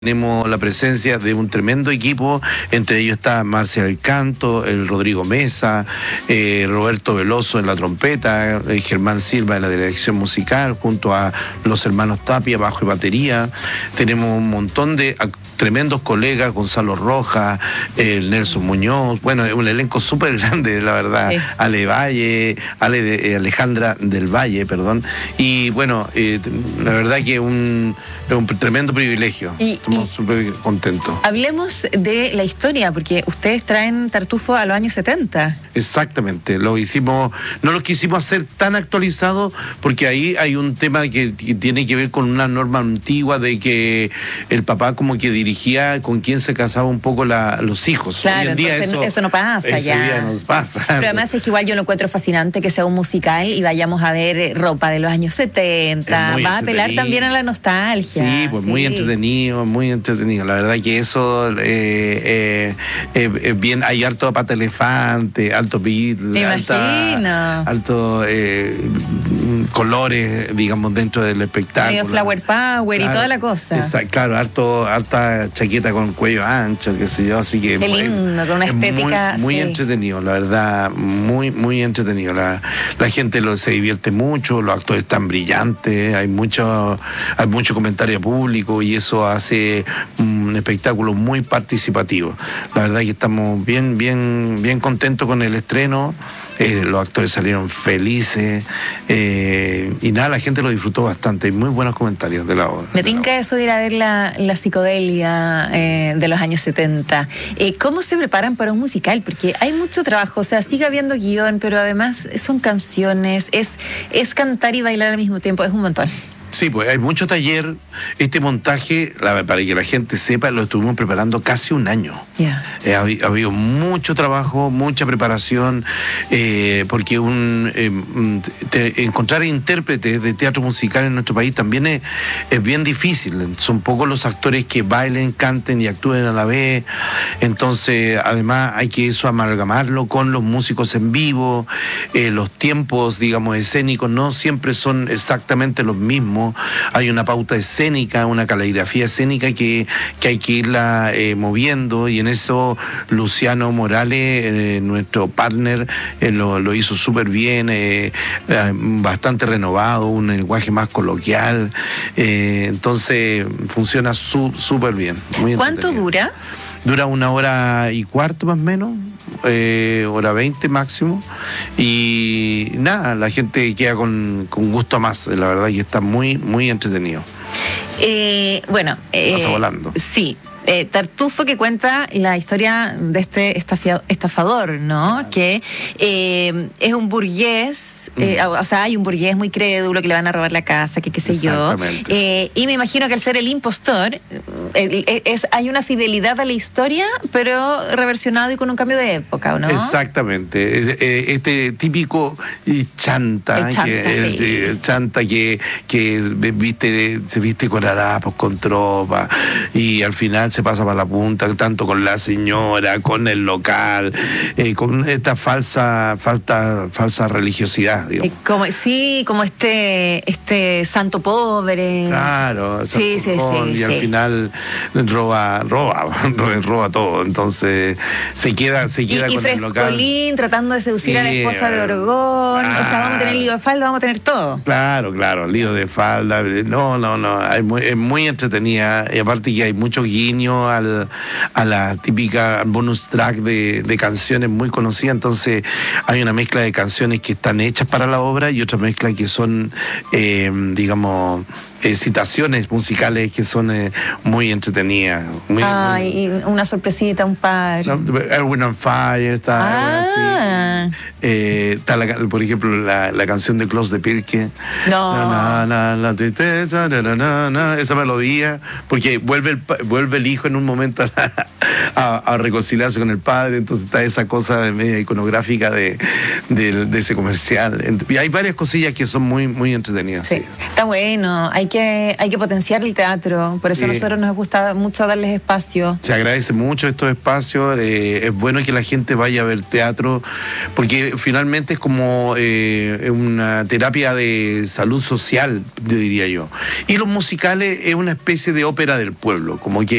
Tenemos la presencia de un tremendo equipo, entre ellos está Marcia del Canto, el Rodrigo Mesa, Roberto Veloso en la trompeta, Germán Silva en la dirección musical, junto a los hermanos Tapia, bajo y batería. Tenemos un montón de tremendos colegas, Gonzalo Rojas, Nelson Muñoz, bueno, es un elenco súper grande, la verdad, sí. Alejandra del Valle, perdón, y bueno, la verdad que es un tremendo privilegio. Estamos súper contentos. Hablemos de la historia, porque ustedes traen Tartufo a los años 70. Exactamente, no lo quisimos hacer tan actualizado, porque ahí hay un tema que tiene que ver con una norma antigua de que el papá como que dirigía con quién se casaba un poco los hijos. Claro, hoy en día eso no pasa ya. Eso ya nos pasa. Pero además es que igual yo lo encuentro fascinante que sea un musical y vayamos a ver ropa de los años 70. Va a apelar también a la nostalgia. Sí, pues sí. Muy entretenido. La verdad que eso bien, hay harto Pata Elefante, alto beat, alto colores, digamos, dentro del espectáculo. Medio flower power, claro, y toda la cosa. Claro, harta chaqueta con cuello ancho, qué sé yo, así que... Qué lindo, con una estética... Muy entretenido, la verdad, muy entretenido. La gente se divierte mucho, los actores están brillantes, hay mucho comentario público y eso hace un espectáculo muy participativo. La verdad que estamos bien contentos con el estreno. Los actores salieron felices y nada, la gente lo disfrutó bastante. Hay muy buenos comentarios de la obra. Me tinca eso de ir a ver la psicodelia de los años 70. ¿Cómo se preparan para un musical? Porque hay mucho trabajo, o sea, sigue habiendo guión, pero además son canciones, es cantar y bailar al mismo tiempo, es un montón. Sí, pues hay mucho taller. Este montaje, para que la gente sepa, lo estuvimos preparando casi un año. Yeah. Ha habido mucho trabajo, mucha preparación, porque encontrar intérpretes de teatro musical en nuestro país también es bien difícil. Son pocos los actores que bailen, canten y actúen a la vez. Entonces, además, hay que amalgamarlo con los músicos en vivo. Los tiempos, digamos, escénicos no siempre son exactamente los mismos. Hay una pauta escénica, una caligrafía escénica que hay que irla moviendo, y en eso Luciano Morales, nuestro partner, lo hizo súper bien, bastante renovado, un lenguaje más coloquial, entonces funciona súper bien. ¿Cuánto dura? Dura 1 hora y cuarto más o menos. 1:20 máximo, y nada, la gente queda con gusto a más, la verdad que está muy entretenido. Bueno, pasa volando. Sí. Tartufo, que cuenta la historia de este estafador, ¿no? Que es un burgués, o sea, hay un burgués muy crédulo que le van a robar la casa, que qué sé yo. Y me imagino que al ser el impostor, hay una fidelidad a la historia, pero reversionado y con un cambio de época, ¿no? Exactamente. Este típico chanta, que se viste con harapos, con tropa, y al final se pasa para la punta, tanto con la señora, con el local, con esta falsa religiosidad, digamos. Como este santo pobre. Claro, sí, y al final roba todo, entonces se queda con el local. Y tratando de seducir a la esposa de Orgón, o sea, vamos a tener lío de falda, vamos a tener todo. Claro, lío de falda, es muy entretenida, y aparte que hay muchos guiños a la típica bonus track de canciones muy conocidas. Entonces hay una mezcla de canciones que están hechas para la obra y otra mezcla que son digamos citaciones musicales que son muy entretenidas. Y una sorpresita, un par. Erwin on Fire está así. Está por ejemplo la canción de Klaus de Pirke. La tristeza, esa melodía, porque vuelve el hijo en un momento a reconciliarse con el padre, entonces está esa cosa media iconográfica de ese comercial. Y hay varias cosillas que son muy entretenidas. Sí. Está bueno, hay hay que potenciar el teatro, por eso a nosotros nos gusta mucho darles espacio. Se agradece mucho estos espacios, es bueno que la gente vaya a ver teatro, porque finalmente es como una terapia de salud social, diría yo. Y los musicales es una especie de ópera del pueblo, como que